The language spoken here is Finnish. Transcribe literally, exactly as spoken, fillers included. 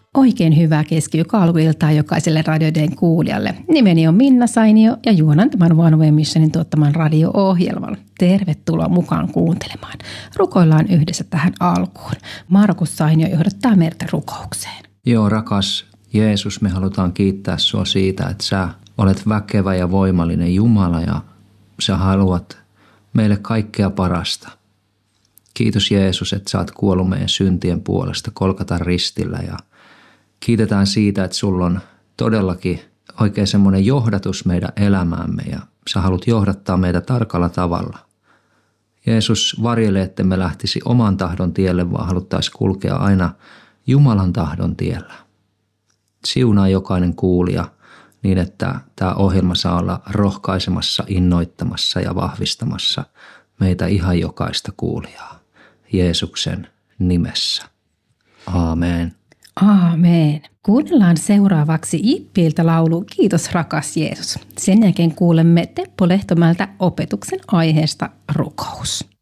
Oikein hyvää keskiyökalkuiltaa jokaiselle radioiden kuulijalle. Nimeni on Minna Sainio ja juonan tämän One Way Missionin tuottaman radio-ohjelman. Tervetuloa mukaan kuuntelemaan. Rukoillaan yhdessä tähän alkuun. Markus Sainio johdattaa meitä rukoukseen. Joo, rakas Jeesus, me halutaan kiittää sua siitä, että sä olet väkevä ja voimallinen Jumala ja sä haluat meille kaikkea parasta. Kiitos Jeesus, että sä oot kuollut meidän syntien puolesta Golgatan ristillä ja kiitetään siitä, että sulla on todellakin oikein semmoinen johdatus meidän elämäämme ja sä haluat johdattaa meitä tarkalla tavalla. Jeesus, varjele, että me lähtisi oman tahdon tielle, vaan haluttaisiin kulkea aina Jumalan tahdon tiellä. Siunaa jokainen kuulija niin, että tämä ohjelma saa olla rohkaisemassa, innoittamassa ja vahvistamassa meitä ihan jokaista kuulijaa. Jeesuksen nimessä. Aamen. Aamen. Kuunnellaan seuraavaksi Ippiiltä laulu Kiitos rakas Jeesus. Sen jälkeen kuulemme Teppo Lehtomäeltä opetuksen aiheesta rukous.